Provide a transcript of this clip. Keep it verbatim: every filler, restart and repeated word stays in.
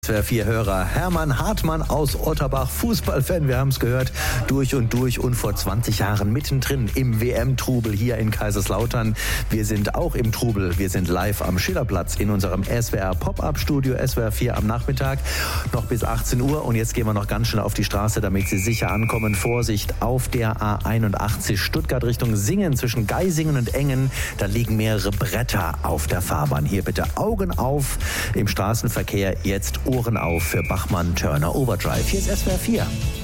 S W R vier Hörer Hermann Hartmann aus Otterbach, Fußballfan, wir haben es gehört, durch und durch und vor zwanzig Jahren mittendrin im W M-Trubel hier in Kaiserslautern. Wir sind auch im Trubel, wir sind live am Schillerplatz in unserem S W R Pop-Up-Studio, S W R vier am Nachmittag, noch bis achtzehn Uhr und jetzt gehen wir noch ganz schnell auf die Straße, damit Sie sicher ankommen. Vorsicht auf der A einundachtzig Stuttgart Richtung Singen, zwischen Geisingen und Engen, da liegen mehrere Bretter auf der Fahrbahn. Hier bitte Augen auf im Straßenverkehr, jetzt Ohren auf für Bachmann Turner Overdrive. Hier ist S W R vier.